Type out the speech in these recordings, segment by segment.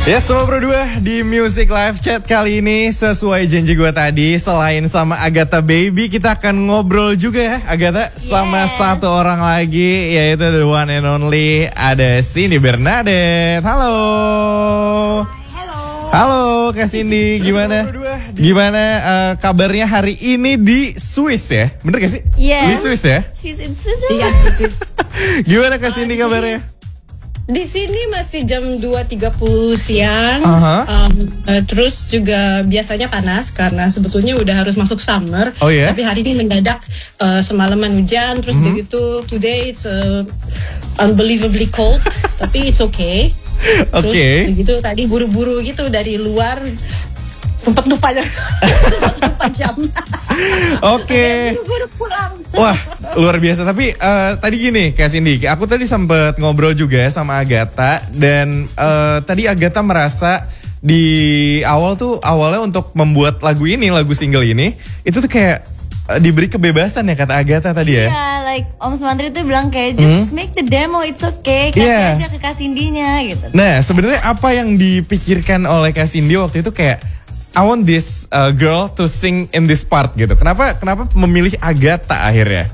Ya, semua berdua di Music Live Chat kali ini sesuai janji gue tadi. Selain sama Agatha Baby, kita akan ngobrol juga ya Agatha sama satu orang lagi, yaitu the one and only ada Cindy Bernadette. Halo. Halo Kak Cindy, gimana? Kabarnya hari ini di Swiss ya? Bener gak sih? Yes. Di Swiss ya? She's in Switzerland. Iya, Swiss. Gimana Kak Cindy kabarnya? Di sini masih jam 2.30 siang. Terus juga biasanya panas karena sebetulnya udah harus masuk summer. Oh ya? Tapi hari ini mendadak semalaman hujan. Terus begitu today it's unbelievably cold. Tapi it's okay. Terus begitu tadi buru-buru gitu dari luar. Sempat lupa jam. Oke. Buru-buru pulang. Wah, luar biasa. Tapi tadi gini Kak Cindy, aku tadi sempet ngobrol juga sama Agatha. Dan tadi Agatha merasa di awalnya untuk membuat lagu single ini, itu tuh kayak diberi kebebasan ya kata Agatha tadi ya. Iya, like Om Sumantri tuh bilang kayak just make the demo, it's okay, kasih aja ke Kak Cindy-nya gitu. Nah, sebenarnya apa yang dipikirkan oleh Kak Cindy waktu itu kayak I want this girl to sing in this part gitu. Kenapa memilih Agatha akhirnya?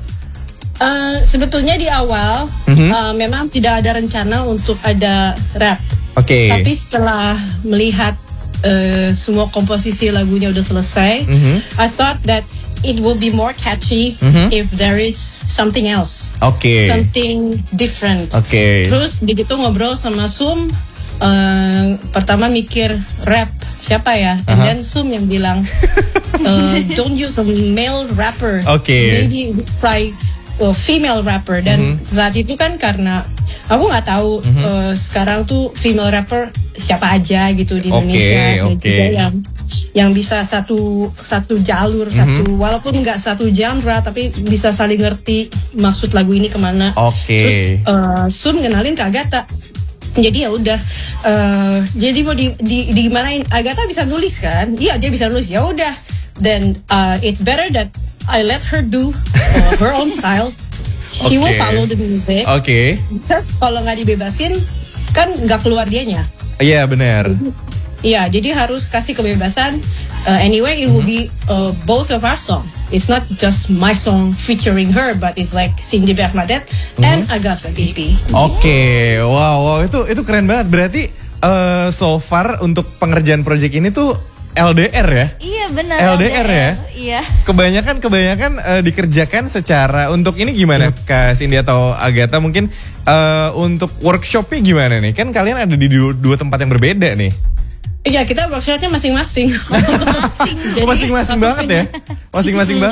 Sebetulnya di awal memang tidak ada rencana untuk ada rap. Oke. Tapi setelah melihat semua komposisi lagunya udah selesai, I thought that it will be more catchy if there is something else. Oke. Something different. Oke. Terus begitu ngobrol sama Sum, pertama mikir rap siapa ya? And then Sum yang bilang don't use a male rapper. Maybe try female rapper. Dan saat itu kan karena aku nggak tahu sekarang tuh female rapper siapa aja gitu di Indonesia. Dan juga yang bisa satu jalur, walaupun nggak satu genre tapi bisa saling ngerti maksud lagu ini kemana. Terus Sum ngenalin ke Agatha. Jadi ya udah, jadi mau digimanain? Agatha bisa nulis kan? Iya, dia bisa nulis. Ya udah, then it's better that I let her do her own style. She will follow the music. Terus kalau nggak dibebasin, kan nggak keluar dianya. Iya benar. Iya, jadi harus kasih kebebasan. Anyway, it will be both of our song. It's not just my song featuring her, but it's like Cindy Bernadette and Agatha Baby. Wow, itu keren banget. Berarti so far untuk pengerjaan project ini tuh LDR ya? Iya benar. LDR ya? Iya. Kebanyakan dikerjakan secara untuk ini gimana Kak Cindy atau Agatha mungkin untuk workshopnya gimana nih? Kan kalian ada di dua tempat yang berbeda nih. Iya, kita workshopnya masing-masing. Masing-masing banget ya? Masing-masing banget.